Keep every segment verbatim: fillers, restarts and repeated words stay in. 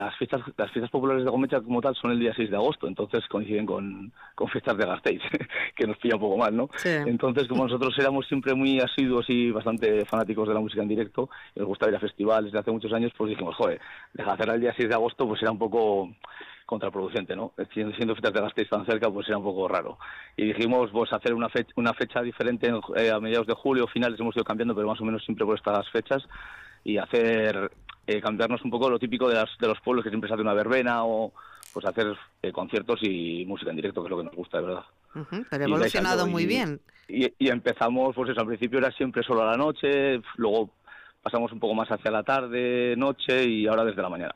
las fiestas las fiestas populares de Gomecha como tal son el día seis de agosto, entonces coinciden con, con fiestas de Gasteiz, que nos pilla un poco mal, ¿no? Sí. Entonces, como nosotros éramos siempre muy asiduos y bastante fanáticos de la música en directo, y nos gustaba ir a festivales desde hace muchos años, pues dijimos, joder, dejar hacer el día seis de agosto pues era un poco contraproducente, ¿no? Siendo, siendo fiestas de Gasteiz tan cerca, pues era un poco raro. Y dijimos, pues hacer una fecha, una fecha diferente en, eh, a mediados de julio, finales hemos ido cambiando, pero más o menos siempre por estas fechas, y hacer... Eh, cambiarnos un poco lo típico de, las, de los pueblos, que siempre se hace una verbena o pues hacer eh, conciertos y música en directo, que es lo que nos gusta, de verdad. Uh-huh, pero ha evolucionado muy y, bien. Y, y empezamos, pues eso, al principio era siempre solo a la noche, luego pasamos un poco más hacia la tarde, noche y ahora desde la mañana.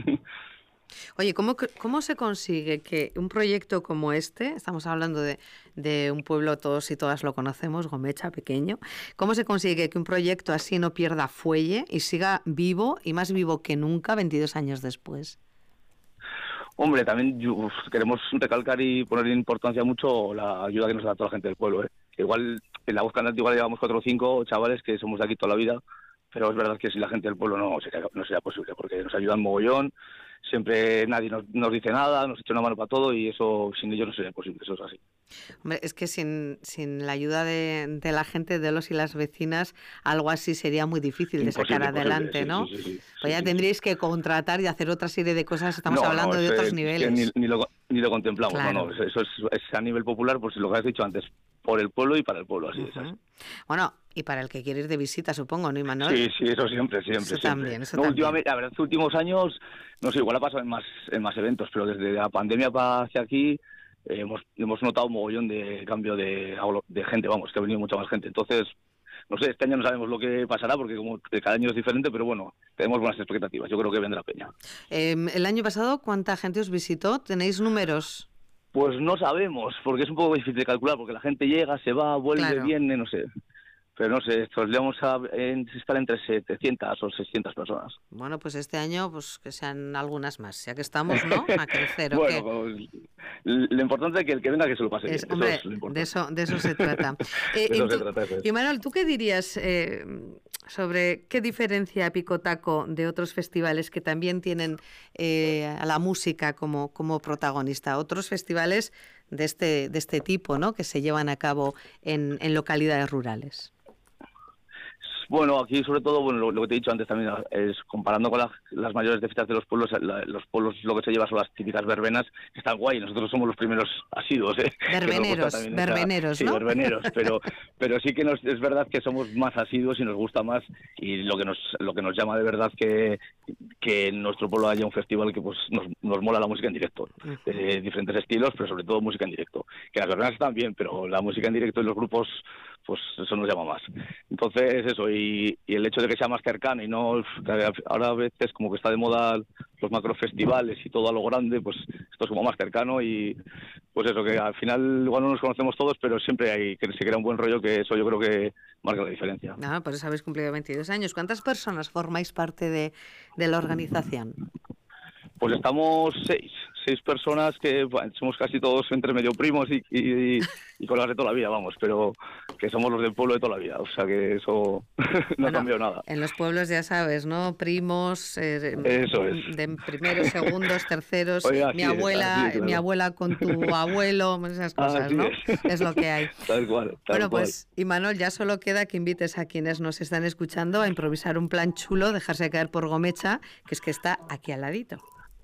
Oye, ¿cómo, ¿cómo se consigue que un proyecto como este, estamos hablando de, de un pueblo, todos y todas lo conocemos, Gomecha, pequeño, ¿cómo se consigue que un proyecto así no pierda fuelle y siga vivo y más vivo que nunca veintidós años después? Hombre, también uf, queremos recalcar y poner en importancia mucho la ayuda que nos da toda la gente del pueblo, ¿eh? Igual en la voz cantante igual llevamos cuatro o cinco chavales que somos de aquí toda la vida, pero es verdad que sin la gente del pueblo no sería, no sería posible, porque nos ayudan mogollón. Siempre nadie nos, nos dice nada, nos echa una mano para todo y eso sin ellos no sería posible, eso es así. Hombre, es que sin, sin la ayuda de, de la gente, de los y las vecinas, algo así sería muy difícil de imposible, sacar adelante, sí, ¿no? Sí, sí, sí, pues sí, ya sí, tendríais sí. que contratar y hacer otra serie de cosas, estamos no, hablando no, de otros es, niveles. Es que ni, ni, lo, ni lo contemplamos, claro. no, no, eso es, es a nivel popular, pues lo que has dicho antes, por el pueblo y para el pueblo, así uh-huh. es. Así. Bueno, y para el que quiere ir de visita, supongo, ¿no, Imanol? Sí, sí, eso siempre, siempre, eso siempre. También, eso no, también. Últimamente, la verdad, estos últimos años, no sé, igual ha pasado en más, en más eventos, pero desde la pandemia para hacia aquí eh, hemos, hemos notado un mogollón de cambio de, de gente, vamos, que ha venido mucha más gente. Entonces, no sé, este año no sabemos lo que pasará, porque como cada año es diferente, pero bueno, tenemos buenas expectativas, yo creo que vendrá peña. Eh, el año pasado, ¿cuánta gente os visitó? ¿Tenéis números? Pues no sabemos, porque es un poco difícil de calcular, porque la gente llega, se va, vuelve, claro. viene, no sé. Pero no sé, solemos estar entre setecientas o seiscientas personas. Bueno, pues este año pues que sean algunas más, ya que estamos, ¿no? A crecer. bueno, ¿o pues, lo importante es que el que venga que se lo pase es, bien. Hombre, eso es lo importante. De eso, de eso se trata. eh, de eso tú, se trata eso es. Y Manuel, ¿tú qué dirías eh, sobre qué diferencia Picotaco de otros festivales que también tienen eh, a la música como, como protagonista? Otros festivales de este, de este tipo, ¿no? Que se llevan a cabo en, en localidades rurales. Bueno, aquí sobre todo, bueno, lo, lo que te he dicho antes también es comparando con la, las mayores de fiestas de los pueblos, la, los pueblos lo que se lleva son las típicas verbenas, que están guay, nosotros somos los primeros asiduos, ¿eh? Verbeneros, verbeneros, esta, ¿no? Sí, verbeneros, pero pero sí que nos, es verdad que somos más asiduos y nos gusta más, y lo que nos lo que nos llama de verdad que, que en nuestro pueblo haya un festival que pues nos, nos mola la música en directo, uh-huh. de diferentes estilos, pero sobre todo música en directo, que las verbenas están bien, pero la música en directo y los grupos, pues eso nos llama más. Entonces eso, y, y el hecho de que sea más cercano y no, ahora a veces como que está de moda los macrofestivales y todo a lo grande, pues esto es como más cercano y pues eso, que al final igual no nos conocemos todos, pero siempre hay que se crea un buen rollo, que eso yo creo que marca la diferencia. Ah, por eso habéis cumplido veintidós años. ¿Cuántas personas formáis parte de, de la organización? Pues estamos seis, seis personas que bueno, somos casi todos entre medio primos y, y, y con las de toda la vida, vamos, pero que somos los del pueblo de toda la vida, o sea que eso no bueno, ha cambiado nada. En los pueblos ya sabes, ¿no? Primos, eh, eso es. De primeros, segundos, terceros, Oye, mi abuela, es, claro. mi abuela con tu abuelo, esas cosas, así ¿no? Es. es lo que hay. Tal cual. Tal bueno, cual. pues, Imanol, ya solo queda que invites a quienes nos están escuchando a improvisar un plan chulo, dejarse caer por Gomecha, que es que está aquí al ladito.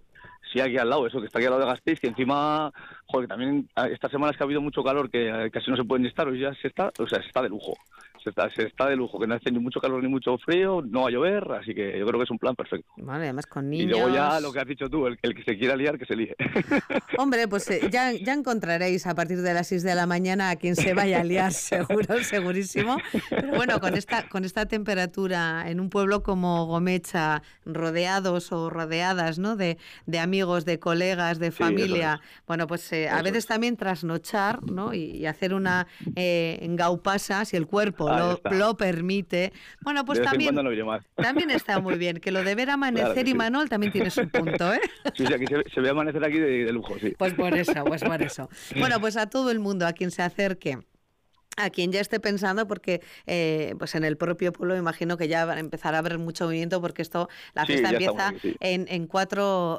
Sí, aquí al lado, eso, que está aquí al lado de Gasteiz, que encima, joder, que también estas semanas que ha habido mucho calor, que casi no se puede ni estar, hoy ya se está, o sea, se está de lujo. Se está, se está de lujo, que no hace ni mucho calor ni mucho frío, no va a llover, así que yo creo que es un plan perfecto. Vale, además con niños... Y luego ya lo que has dicho tú, el, el que se quiera liar, que se líe. Hombre, pues eh, ya, ya encontraréis a partir de las seis de la mañana a quien se vaya a liar, seguro, segurísimo. Pero bueno, con esta, con esta temperatura en un pueblo como Gomecha, rodeados o rodeadas, ¿no? de, de amigos, de colegas, de familia, sí, bueno, pues eh, a veces es. también trasnochar, ¿no? y, y hacer una eh, gaupasa, si el cuerpo Lo, lo permite. Bueno, pues también, no también está muy bien. Que lo de ver amanecer, claro, y Manuel sí. también tiene su punto, ¿eh? Sí, sí, aquí se, se ve amanecer aquí de, de lujo, sí. Pues por eso, pues por eso. Bueno, pues a todo el mundo, a quien se acerque a quien ya esté pensando, porque eh, pues en el propio pueblo imagino que ya va a empezar a haber mucho movimiento, porque esto, la Sí, fiesta ya empieza estamos aquí, sí. en, en cuatro